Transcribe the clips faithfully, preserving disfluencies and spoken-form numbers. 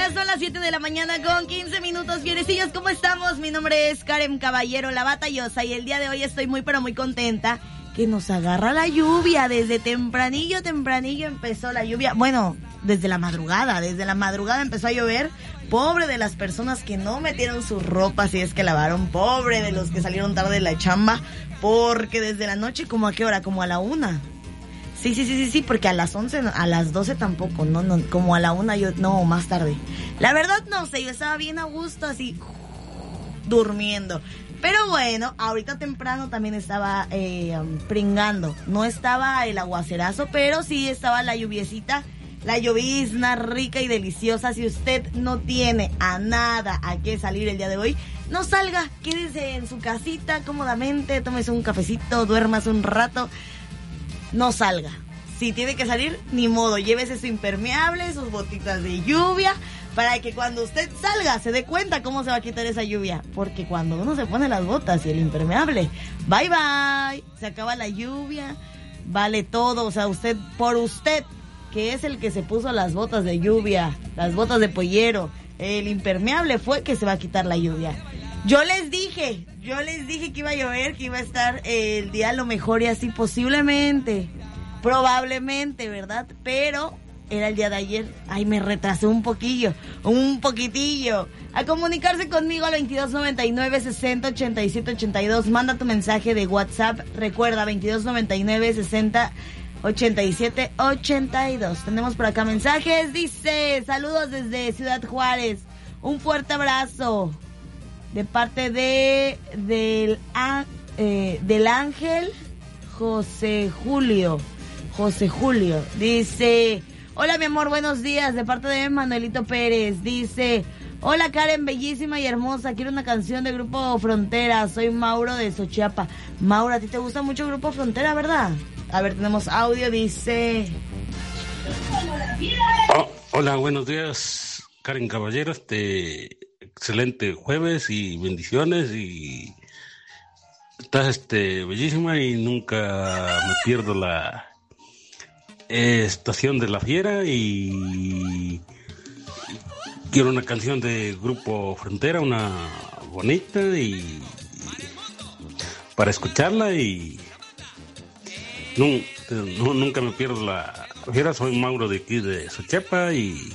Ya son las siete de la mañana con quince minutos. Fierecillos, ¿cómo estamos? Mi nombre es Karen Caballero, la batallosa, y el día de hoy estoy muy pero muy contenta que nos agarra la lluvia. Desde tempranillo, tempranillo empezó la lluvia. Bueno, desde la madrugada, desde la madrugada empezó a llover. Pobre de las personas que no metieron sus ropas si es que lavaron. Pobre de los que salieron tarde de la chamba. Porque desde la noche, ¿como a qué hora? Como a la una. Sí, sí, sí, sí, sí, porque a las once, a las doce tampoco, no, no, como a la una, yo, no, más tarde. La verdad no sé, yo estaba bien a gusto, así, durmiendo. Pero bueno, ahorita temprano también estaba eh, pringando. No estaba el aguacerazo, pero sí estaba la lluviecita, la llovizna rica y deliciosa. Si usted no tiene a nada a qué salir el día de hoy, no salga, quédese en su casita cómodamente, tómese un cafecito, duermas un rato. No salga. Si tiene que salir, ni modo. Llévese su impermeable, sus botitas de lluvia, para que cuando usted salga se dé cuenta cómo se va a quitar esa lluvia. Porque cuando uno se pone las botas y el impermeable, bye bye, se acaba la lluvia, vale todo. O sea, usted, por usted, que es el que se puso las botas de lluvia, las botas de pollero, el impermeable fue que se va a quitar la lluvia. Yo les dije, yo les dije que iba a llover, que iba a estar eh, el día a lo mejor y así posiblemente, probablemente, ¿verdad? Pero era el día de ayer. Ay, me retrasé un poquillo, un poquitillo. A comunicarse conmigo al veintidós noventa y nueve, sesenta, ochenta y siete, ochenta y dos. Manda tu mensaje de WhatsApp. Recuerda, veintidós noventa y nueve, sesenta, ochenta y siete, ochenta y dos. Tenemos por acá mensajes. Dice, saludos desde Ciudad Juárez. Un fuerte abrazo. De parte de del, eh, del Ángel José Julio. José Julio. Dice, hola mi amor, buenos días. De parte de Manuelito Pérez. Dice, hola Karen, bellísima y hermosa. Quiero una canción de Grupo Frontera. Soy Mauro de Xochiapa. Mauro, a ti te gusta mucho Grupo Frontera, ¿verdad? A ver, tenemos audio. Dice, oh, hola, buenos días Karen Caballero. Este... Excelente jueves y bendiciones, y estás este bellísima y nunca me pierdo la eh, estación de la fiera, y quiero una canción de Grupo Frontera, una bonita y, y para escucharla, y no, no, nunca me pierdo la fiera. Soy Mauro de aquí de Xochiapa y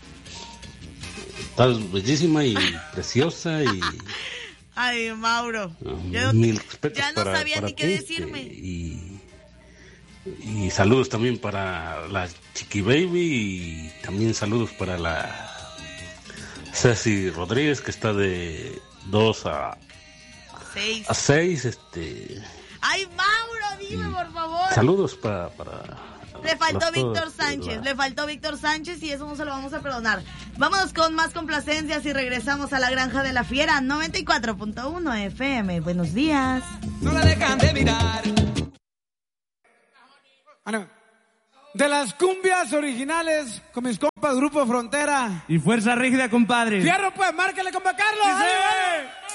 estás bellísima y preciosa y... Ay, Mauro. Uh, Yo mil no, respetos ya no para, sabía para ni ti, qué decirme. Este, y, y saludos también para la Chiqui Baby, y también saludos para la Ceci Rodríguez, que está de dos a seis. A seis, este... Ay, Mauro, dime, por favor. Saludos para... para Le faltó Los Víctor todos, Sánchez, la... le faltó Víctor Sánchez y eso no se lo vamos a perdonar. Vámonos con más complacencias y regresamos a la Granja de la Fiera, noventa y cuatro punto uno F M. Buenos días. No la dejan de mirar. Bueno, de las cumbias originales con mis compas Grupo Frontera. Y Fuerza Rígida, compadre. Fierro, pues, márcale, compa Carlos. ¡Sí!